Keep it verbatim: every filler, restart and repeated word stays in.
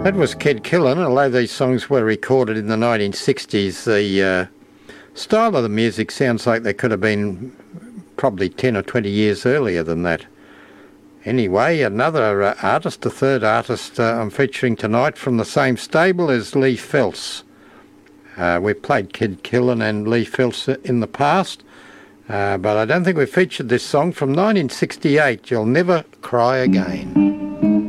That was Kid Killen. Although these songs were recorded in the nineteen sixties, the uh, style of the music sounds like they could have been probably ten or twenty years earlier than that. Anyway, another uh, artist, the third artist uh, I'm featuring tonight from the same stable is Lee Phelps. Uh, we've played Kid Killen and Lee Phelps in the past, uh, but I don't think we've featured this song from nineteen sixty-eight, You'll Never Cry Again.